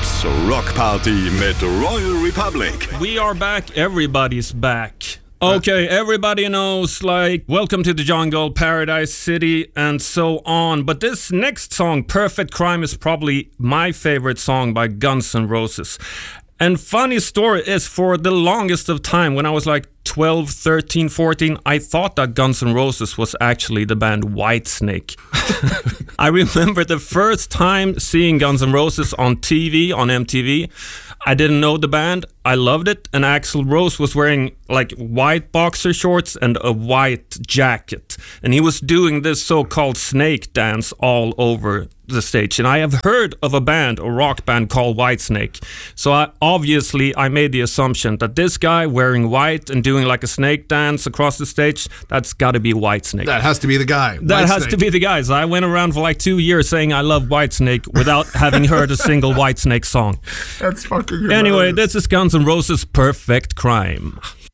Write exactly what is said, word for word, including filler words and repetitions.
Rips Rock Party med Royal Republic. We are back, everybody's back. Okay, everybody knows, like, Welcome to the Jungle, Paradise City, and so on. But this next song, Perfect Crime, is probably my favorite song by Guns N' Roses. And funny story is, for the longest of time, when I was like twelve, thirteen, fourteen, I thought that Guns N' Roses was actually the band Whitesnake. I remember the first time seeing Guns N' Roses on T V, on M T V. I didn't know the band. I loved it. And Axl Rose was wearing like white boxer shorts and a white jacket. And he was doing this so-called snake dance all over the stage. And I have heard of a band, a rock band called Whitesnake. So I, obviously I made the assumption that this guy wearing white and doing like a snake dance across the stage, that's got to be Whitesnake. That has to be the guy. That has to be the guy. So I went around for like two years saying I love Whitesnake without having heard a single Whitesnake song. That's fucking Anyway, hilarious. this is Guns N' Roses' Perfect Crime.